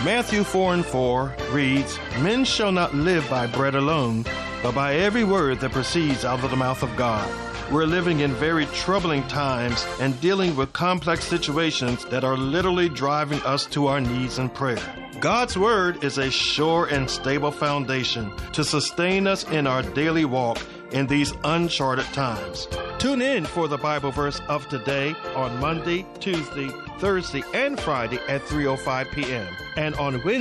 Matthew 4:4 reads, "Men shall not live by bread alone, but by every word that proceeds out of the mouth of God." We're living in very troubling times and dealing with complex situations that are literally driving us to our knees in prayer. God's Word is a sure and stable foundation to sustain us in our daily walk in these uncharted times. Tune in for the Bible verse of today on Monday, Tuesday, Thursday, and Friday at 3:05 p.m. and on Wednesday